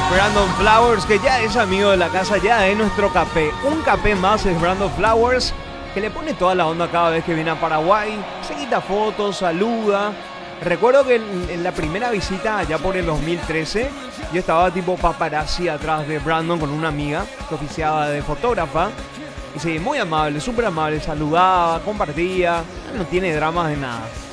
Brandon Flowers, que ya es amigo de la casa, ya es nuestro capé. Un capé más es Brandon Flowers, que le pone toda la onda cada vez que viene a Paraguay. Se quita fotos, saluda. Recuerdo que en la primera visita, allá por el 2013, yo estaba tipo paparazzi atrás de Brandon con una amiga que oficiaba de fotógrafa. Y sí, muy amable, súper amable, saludaba, compartía. No tiene dramas de nada.